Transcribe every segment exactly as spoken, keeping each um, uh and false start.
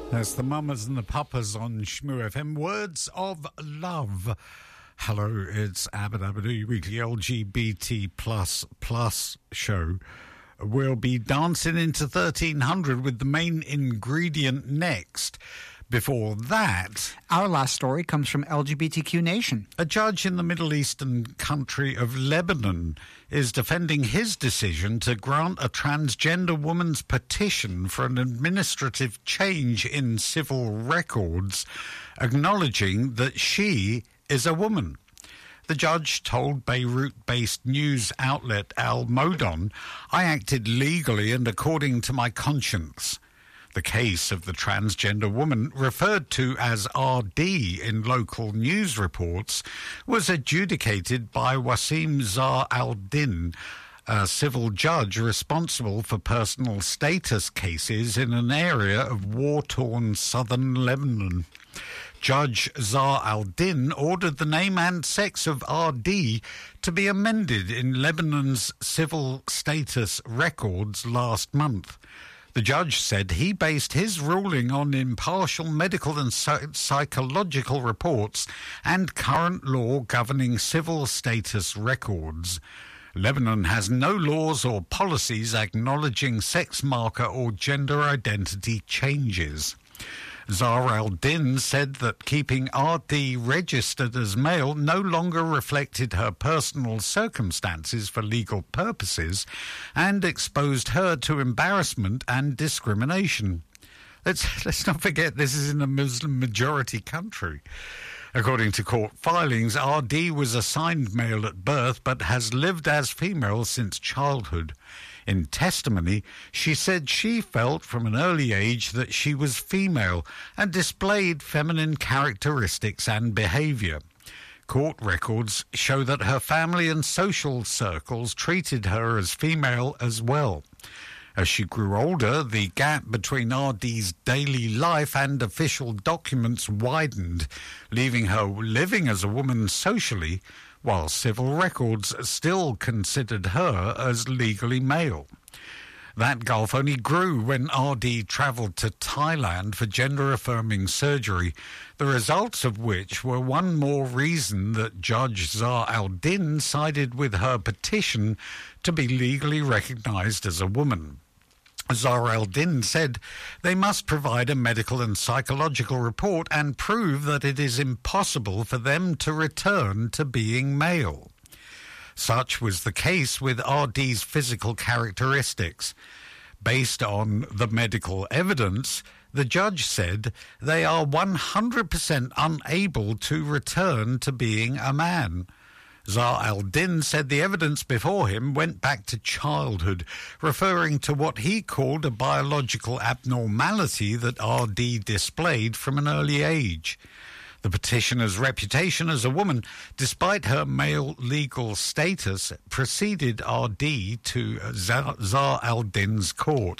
That's the Mamas and the Papas on Shmoo F M. Words of Love. Hello, it's Abba Dabba Doo, your weekly L G B T plus plus show. We'll be dancing into thirteen hundred with the main ingredient next. Before that, our last story comes from L G B T Q Nation. A judge in the Middle Eastern country of Lebanon is defending his decision to grant a transgender woman's petition for an administrative change in civil records, acknowledging that she is a woman. The judge told Beirut-based news outlet Al Modon, "I acted legally and according to my conscience." The case of the transgender woman, referred to as R D in local news reports, was adjudicated by Wasim Zar al-Din, a civil judge responsible for personal status cases in an area of war-torn southern Lebanon. Judge Zar al-Din ordered the name and sex of R D to be amended in Lebanon's civil status records last month. The judge said he based his ruling on impartial medical and psychological reports and current law governing civil status records. Lebanon has no laws or policies acknowledging sex marker or gender identity changes. Zar al-Din said that keeping R D registered as male no longer reflected her personal circumstances for legal purposes and exposed her to embarrassment and discrimination. Let's, let's not forget this is in a Muslim-majority country. According to court filings, R D was assigned male at birth but has lived as female since childhood. In testimony, she said she felt from an early age that she was female and displayed feminine characteristics and behaviour. Court records show that her family and social circles treated her as female as well. As she grew older, the gap between R D's daily life and official documents widened, leaving her living as a woman socially, while civil records still considered her as legally male. That gulf only grew when R D travelled to Thailand for gender-affirming surgery, the results of which were one more reason that Judge Zar al-Din sided with her petition to be legally recognised as a woman. Zar al-Din said they must provide a medical and psychological report and prove that it is impossible for them to return to being male. Such was the case with R D's physical characteristics. Based on the medical evidence, the judge said they are one hundred percent unable to return to being a man. Zar al-Din said the evidence before him went back to childhood, referring to what he called a biological abnormality that R D displayed from an early age. The petitioner's reputation as a woman, despite her male legal status, preceded R D to Zar, Zar al-Din's court.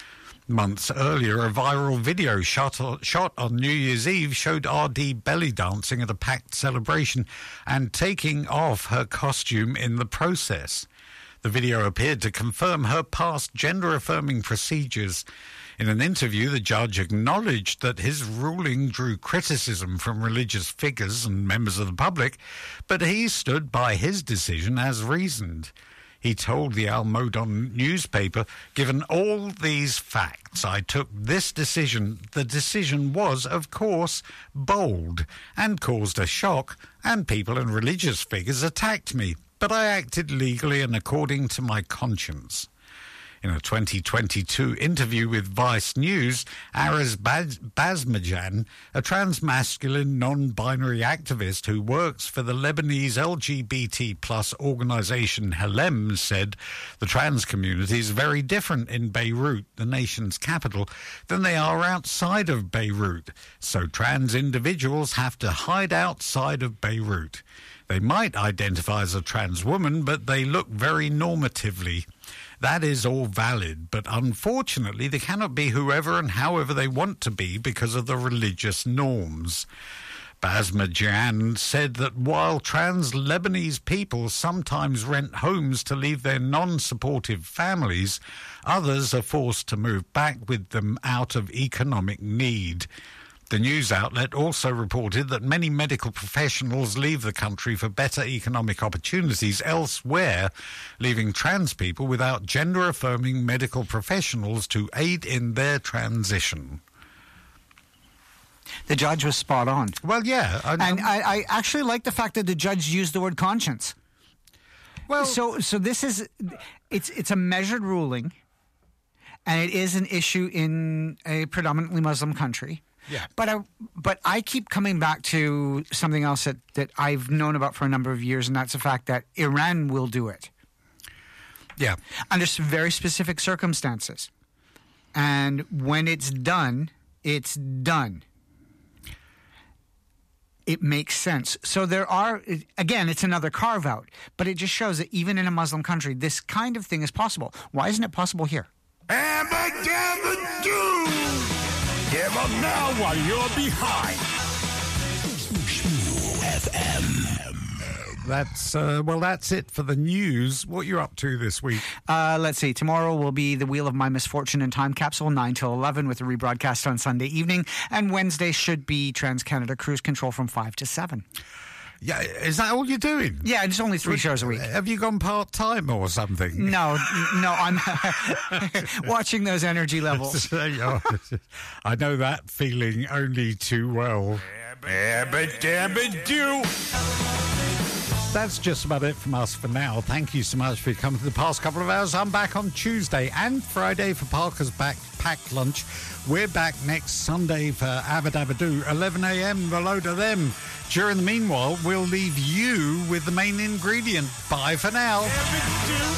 Months earlier, a viral video shot, shot on New Year's Eve showed R D belly dancing at a packed celebration and taking off her costume in the process. The video appeared to confirm her past gender-affirming procedures. In an interview, the judge acknowledged that his ruling drew criticism from religious figures and members of the public, but he stood by his decision as reasoned. He told the Al Modon newspaper, "Given all these facts, I took this decision. The decision was, of course, bold and caused a shock, and people and religious figures attacked me. But I acted legally and according to my conscience." In a twenty twenty-two interview with Vice News, Araz Baz- Bazmajan, a transmasculine non-binary activist who works for the Lebanese L G B T plus organisation Helem, said the trans community is very different in Beirut, the nation's capital, than they are outside of Beirut. So trans individuals have to hide outside of Beirut. They might identify as a trans woman, but they look very normatively. That is all valid, but unfortunately they cannot be whoever and however they want to be because of the religious norms. Basma Jan said that while trans Lebanese people sometimes rent homes to leave their non-supportive families, others are forced to move back with them out of economic need. The news outlet also reported that many medical professionals leave the country for better economic opportunities elsewhere, leaving trans people without gender-affirming medical professionals to aid in their transition. The judge was spot on. Well, yeah. I, and I, I actually like the fact that the judge used the word conscience. Well, so so this is, it's it's a measured ruling, and it is an issue in a predominantly Muslim country. Yeah. But I, but I keep coming back to something else that, that I've known about for a number of years, and that's the fact that Iran will do it. Yeah. Under some very specific circumstances. And when it's done, it's done. It makes sense. So there are, again, it's another carve-out, but it just shows that even in a Muslim country, this kind of thing is possible. Why isn't it possible here? Abba-dabba-doo! Give up now while you're behind. F M. That's, uh, well, that's it for the news. What you're up to this week? Uh, let's see. Tomorrow will be The Wheel of My Misfortune and Time Capsule, nine till eleven, with a rebroadcast on Sunday evening. And Wednesday should be Trans-Canada Cruise Control from five to seven. Yeah, is that all you're doing? Yeah, it's only three shows a week. Have you gone part-time or something? No, no, I'm watching those energy levels. I know that feeling only too well. Abba-dabba-doo! That's just about it from us for now. Thank you so much for coming to the past couple of hours. I'm back on Tuesday and Friday for Parker's Back Packed Lunch. We're back next Sunday for Abba-dabba-doo, eleven a.m, the load of them. During the meanwhile, we'll leave you with the main ingredient. Bye for now.